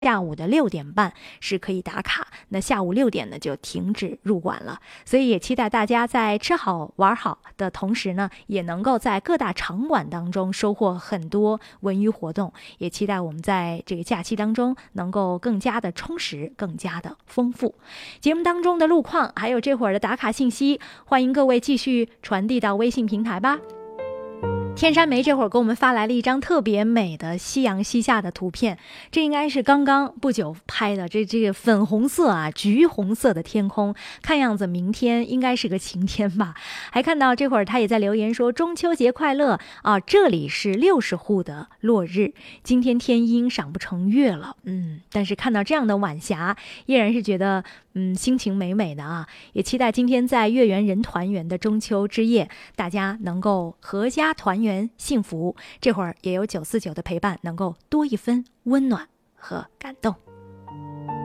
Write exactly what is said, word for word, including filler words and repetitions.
下午的六点半是可以打卡，那下午六点呢就停止入馆了。所以也期待大家在吃好玩好的同时呢，也能够在各大场馆当中收获很多文娱活动。也期待我们在这个假期当中能够更加的充实，更加的丰富。节目当中的路况还有这会儿的打卡信息，欢迎各位继续传递到微信平台吧。天山梅这会儿给我们发来了一张特别美的夕阳西下的图片，这应该是刚刚不久拍的，这这个粉红色啊橘红色的天空，看样子明天应该是个晴天吧。还看到这会儿他也在留言说中秋节快乐啊，这里是六十户的落日，今天天阴赏不成月了，嗯，但是看到这样的晚霞依然是觉得嗯心情美美的啊。也期待今天在月圆人团圆的中秋之夜，大家能够阖家团圆幸福，这会儿也有九四九的陪伴，能够多一分温暖和感动。